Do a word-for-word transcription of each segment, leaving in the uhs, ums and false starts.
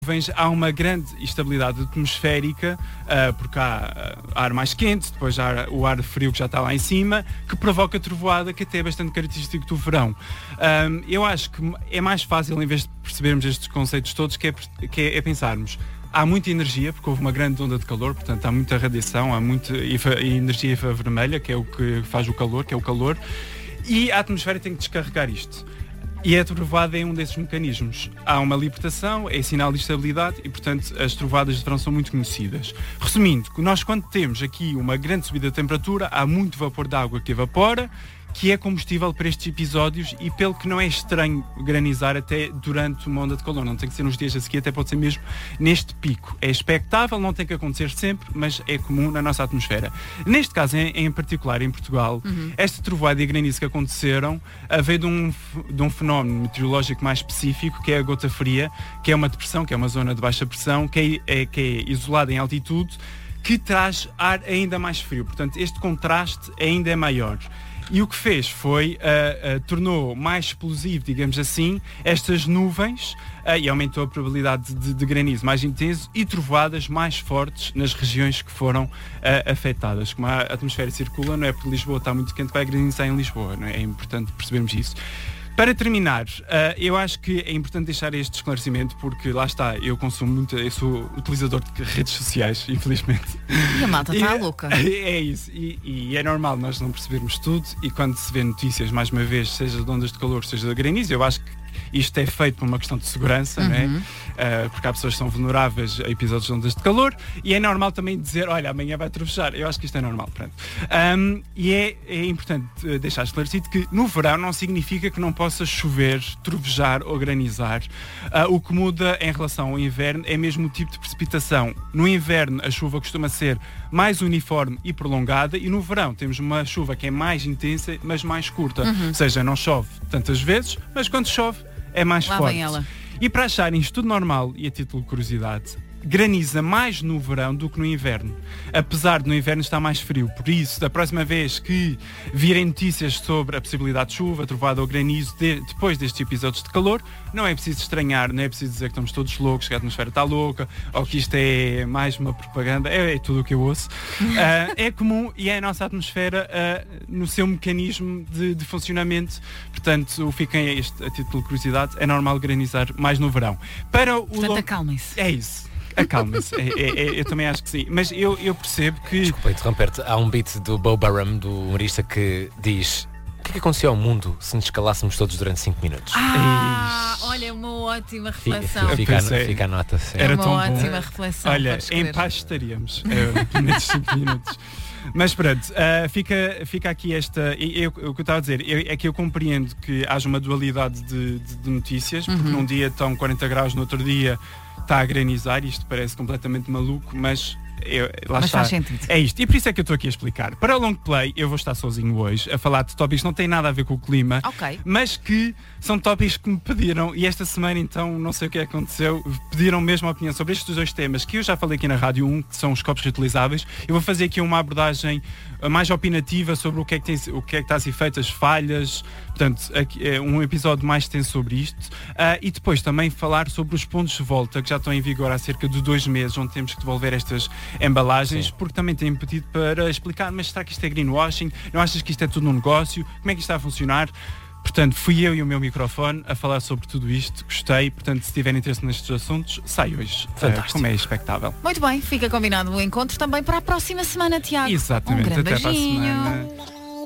nuvens há uma grande instabilidade atmosférica, uh, porque há uh, ar mais quente, depois há o ar frio que já está lá em cima, que provoca trovoada, que até é bastante característico do verão. Um, eu acho que é mais fácil, em vez de percebermos estes conceitos todos, que é, que é, é pensarmos. Há muita energia, porque houve uma grande onda de calor, portanto há muita radiação, há muita energia infravermelha, que é o que faz o calor, que é o calor, e a atmosfera tem que descarregar isto. E a trovoada é um desses mecanismos. Há uma libertação, é sinal de estabilidade e, portanto, as trovoadas de verão são muito conhecidas. Resumindo, nós quando temos aqui uma grande subida de temperatura, há muito vapor de água que evapora, que é combustível para estes episódios e pelo que não é estranho granizar até durante uma onda de calor. Não tem que ser nos dias a seguir, até pode ser mesmo neste pico. É expectável, não tem que acontecer sempre, mas é comum na nossa atmosfera. Neste caso, em, em particular, em Portugal, uhum. esta trovoada e granizo que aconteceram veio de um, de um fenómeno meteorológico mais específico, que é a gota fria, que é uma depressão, que é uma zona de baixa pressão, que é, é, que é isolada em altitude, que traz ar ainda mais frio. Portanto, este contraste ainda é maior. E o que fez foi, uh, uh, tornou mais explosivo, digamos assim, estas nuvens uh, e aumentou a probabilidade de, de granizo mais intenso e trovoadas mais fortes nas regiões que foram uh, afetadas. Como a atmosfera circula, não é porque Lisboa está muito quente que vai granizar em Lisboa, não é? É importante percebermos isso. Para terminar, uh, eu acho que é importante deixar este esclarecimento porque lá está, eu consumo muito, eu sou utilizador de redes sociais, infelizmente. E a malta está louca. É isso, e, e é normal nós não percebermos tudo e quando se vê notícias, mais uma vez, seja de ondas de calor, seja de granizo, eu acho que isto é feito por uma questão de segurança, uhum. não é? Uh, porque há pessoas que são vulneráveis a episódios de ondas de calor e é normal também dizer, olha, amanhã vai trovejar. Eu acho que isto é normal, pronto. Um, e é, é importante deixar esclarecido que no verão não significa que não possa chover, trovejar ou granizar. Uh, o que muda em relação ao inverno é mesmo o tipo de precipitação. No inverno a chuva costuma ser mais uniforme e prolongada e no verão temos uma chuva que é mais intensa, mas mais curta. Uhum. Ou seja, não chove tantas vezes, mas quando chove é mais Lá forte. Vem ela. E para acharem isto tudo normal, e a título de curiosidade, graniza mais no verão do que no inverno. Apesar de no inverno estar mais frio. Por isso, da próxima vez que virem notícias sobre a possibilidade de chuva, trovoada ou granizo de, depois destes episódios de calor, não é preciso estranhar, não é preciso dizer que estamos todos loucos, que a atmosfera está louca, ou que isto é mais uma propaganda. É, é tudo o que eu ouço. uh, é comum e é a nossa atmosfera uh, no seu mecanismo de, de funcionamento. Portanto, fiquem a, este, a título de curiosidade, é normal granizar mais no verão. Para o Portanto, long... acalmem-se. É isso. Acalma-se, é, é, é, eu também acho que sim. Mas eu, eu percebo que... Desculpa interromper-te, há um beat do Bo Burnham, do humorista, que diz: o que é que acontecia ao mundo se nos calássemos todos durante cinco minutos? Ah, Eish. Olha, uma ótima reflexão. Fica, fica, a, fica a nota. Sim. Era uma tão ótima bom. reflexão. Olha, em paz estaríamos é, nesses cinco minutos. Mas pronto, uh, fica, fica aqui esta... Eu, eu, o que eu estava a dizer eu, é que eu compreendo que haja uma dualidade de, de, de notícias, porque uhum. num dia estão quarenta graus, no outro dia está a granizar, isto parece completamente maluco, mas... Eu, lá Mas está. faz sentido. É isto, e por isso é que eu estou aqui a explicar. Para o long play, eu vou estar sozinho hoje a falar de tópicos que não têm nada a ver com o clima, okay. mas que são tópicos que me pediram, e esta semana então, não sei o que aconteceu, pediram mesmo a opinião sobre estes dois temas que eu já falei aqui na Rádio um, que são os copos reutilizáveis. Eu vou fazer aqui uma abordagem mais opinativa sobre o que é que, tem, o que, é que está a ser feito, as falhas, portanto, aqui, é um episódio mais extenso sobre isto, uh, e depois também falar sobre os pontos de volta que já estão em vigor há cerca de dois meses, onde temos que devolver estas embalagens, Sim. porque também têm pedido para explicar, mas será que isto é greenwashing? Não achas que isto é tudo um negócio? Como é que isto está a funcionar? Portanto, fui eu e o meu microfone a falar sobre tudo isto, gostei, portanto, se tiverem interesse nestes assuntos, sai hoje, uh, como é expectável. Muito bem, fica combinado o encontro também para a próxima semana, Tiago. Exatamente, um grande até beijinho. Para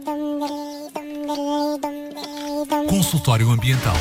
a semana. Consultório Ambiental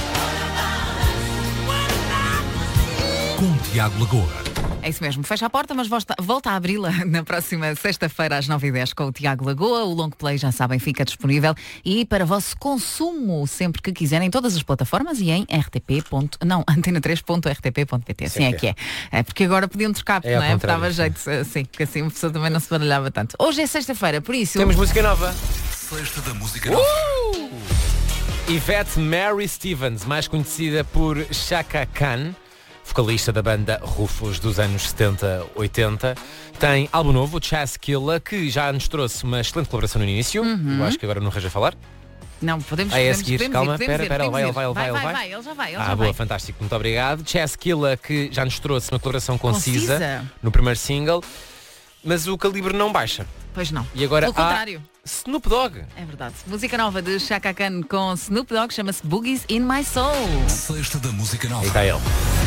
com Tiago Lagoa. É isso mesmo, fecha a porta, mas volta, volta a abri-la na próxima sexta-feira às nove e dez com o Tiago Lagoa. O Long Play, já sabem, fica disponível e para vosso consumo sempre que quiserem em todas as plataformas e em rtp. Não, antena três ponto r t p ponto p t. Assim é que é. É porque agora podiam trocar, é, não é? Porque dava jeito, assim, que assim a pessoa também não se baralhava tanto. Hoje é sexta-feira, por isso... Temos música nova. Sexta da música nova. Uh! Yvette Mary Stevens, mais conhecida por Chaka Khan, vocalista da banda Rufus dos anos setenta, oitenta, tem álbum novo, Chas Killa, que já nos trouxe uma excelente colaboração no início. Uhum. Eu acho que agora não resta a falar. Não, podemos, Ah, é a podemos, seguir. podemos Calma, ir, podemos pera, ir, pera, ele vai, ele podemos vai, ir. ele vai, vai, ele vai. vai, ele já vai, ele Ah, já boa, vai. fantástico, muito obrigado. Cheskilla, que já nos trouxe uma coloração concisa, Concisa. no primeiro single, mas o calibre não baixa. Pois não. E agora Pelo há contrário. Snoop Dogg. É verdade. Música nova de Chaka Khan com Snoop Dogg chama-se Boogies in My Soul. Sexta da Música Nova. Aí está ele.